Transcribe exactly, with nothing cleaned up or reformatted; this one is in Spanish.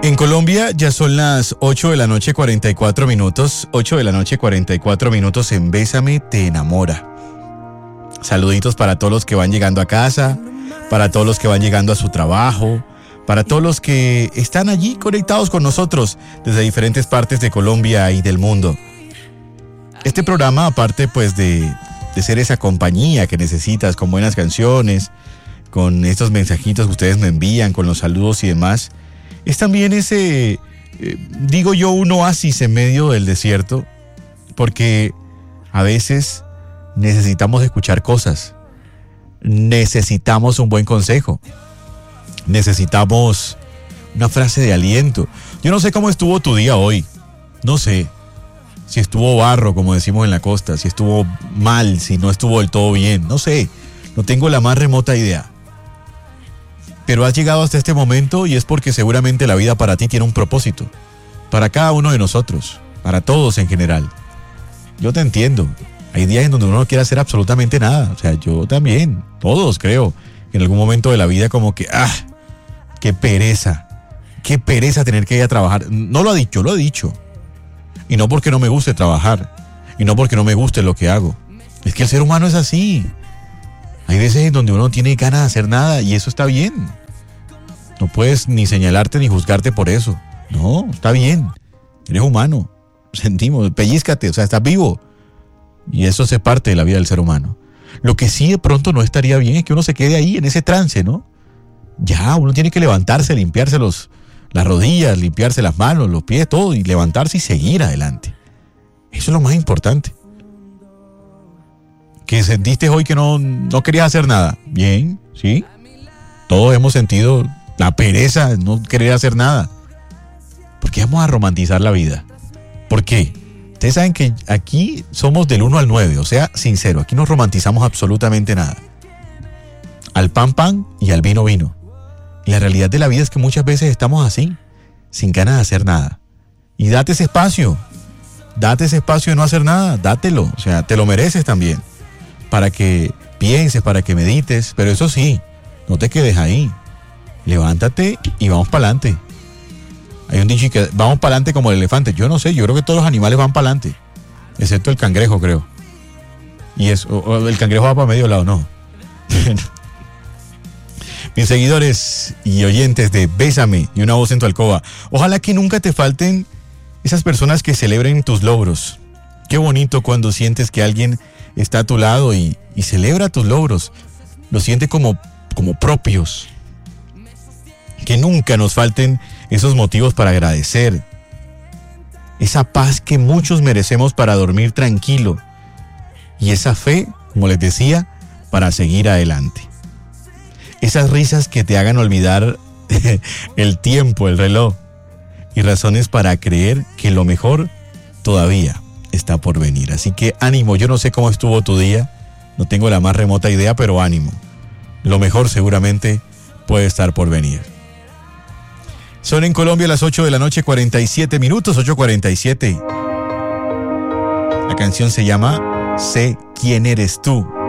En Colombia ya son las ocho de la noche cuarenta y cuatro minutos, ocho de la noche cuarenta y cuatro minutos en Bésame Te Enamora. Saluditos para todos los que van llegando a casa, para todos los que van llegando a su trabajo, para todos los que están allí conectados con nosotros desde diferentes partes de Colombia y del mundo. Este programa, aparte pues de, de ser esa compañía que necesitas con buenas canciones, con estos mensajitos que ustedes me envían, con los saludos y demás, es también ese, eh, digo yo, un oasis en medio del desierto, porque a veces necesitamos escuchar cosas, necesitamos un buen consejo, necesitamos una frase de aliento. Yo no sé cómo estuvo tu día hoy, no sé si estuvo barro, como decimos en la costa, si estuvo mal, si no estuvo del todo bien, no sé, no tengo la más remota idea. Pero has llegado hasta este momento y es porque seguramente la vida para ti tiene un propósito. Para cada uno de nosotros, para todos en general. Yo te entiendo. Hay días en donde uno no quiere hacer absolutamente nada. O sea, yo también, todos creo, en algún momento de la vida como que, ¡ah! ¡Qué pereza! ¡Qué pereza tener que ir a trabajar! No lo ha dicho, lo he dicho. Y no porque no me guste trabajar. Y no porque no me guste lo que hago. Es que el ser humano es así. Hay veces en donde uno no tiene ganas de hacer nada y eso está bien. No puedes ni señalarte ni juzgarte por eso. No, está bien. Eres humano. Sentimos, pellízcate, o sea, estás vivo. Y eso hace parte de la vida del ser humano. Lo que sí de pronto no estaría bien es que uno se quede ahí en ese trance, ¿no? Ya, uno tiene que levantarse, limpiarse los, las rodillas, limpiarse las manos, los pies, todo, y levantarse y seguir adelante. Eso es lo más importante. Que sentiste hoy que no, no querías hacer nada. Bien, ¿sí? Todos hemos sentido la pereza, no querer hacer nada. ¿Por qué vamos a romantizar la vida? ¿Por qué? Ustedes saben que aquí somos del uno al nueve, o sea, sincero. Aquí no romantizamos absolutamente nada. Al pan, pan y al vino, vino. Y la realidad de la vida es que muchas veces estamos así, sin ganas de hacer nada. Y date ese espacio. Date ese espacio de no hacer nada. Dátelo. O sea, te lo mereces también. Para que pienses, para que medites, pero eso sí, no te quedes ahí. Levántate y vamos para adelante. Hay un dicho que vamos para adelante como el elefante. Yo no sé, yo creo que todos los animales van para adelante, excepto el cangrejo, creo. Y eso, o el cangrejo va para medio lado, no. Mis seguidores y oyentes de Bésame y Una Voz en tu Alcoba, ojalá que nunca te falten esas personas que celebren tus logros. Qué bonito cuando sientes que alguien está a tu lado y, y celebra tus logros, los siente como, como propios. Que nunca nos falten esos motivos para agradecer, esa paz que muchos merecemos para dormir tranquilo y esa fe, como les decía, para seguir adelante. Esas risas que te hagan olvidar el tiempo, el reloj y razones para creer que lo mejor todavía está por venir. Así que ánimo, yo no sé cómo estuvo tu día, no tengo la más remota idea, pero ánimo. Lo mejor seguramente puede estar por venir. Son en Colombia las ocho de la noche, cuarenta y siete minutos, ocho cuarenta y siete. La canción se llama Sé quién eres tú.